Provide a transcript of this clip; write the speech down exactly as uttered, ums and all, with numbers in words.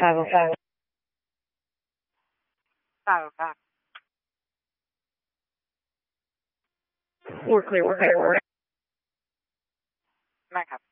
five oh five. five oh five. We're clear, we're clear, we're Nine copy.